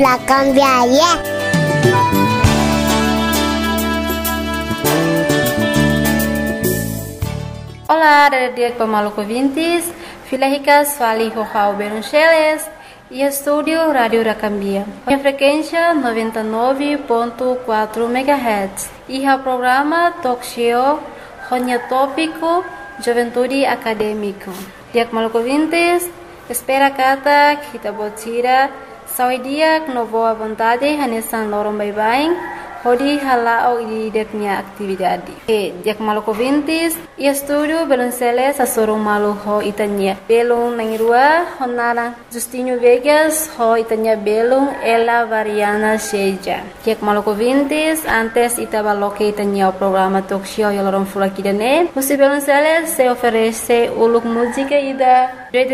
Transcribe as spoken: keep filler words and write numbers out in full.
La cambiaria. Olá, dia pemalu ouvintes, Filahicas Fali Rojau Beruncheles e estúdio Rádio Racambia. A frequência noventa e nove ponto quatro megahertz e o programa Talk Show Ronya Tópico Juventude Acadêmico. Dia pemalu ouvintes, espera kata kita botira sawi dia no boa vontade hanesan lorong bye-bye. Hodi halao i deknya atividade. E dia malu ouvintes, e estúdio Belunceles a sorong malu ho itanya. Belung nangirua honara Justinho Vegas ho itanya belung ela variana seja. Dia malu ouvintes, antes itabaloke itanya o programa talk show yolorong fulakidane. Musi Belunceles se oferece uluk música ida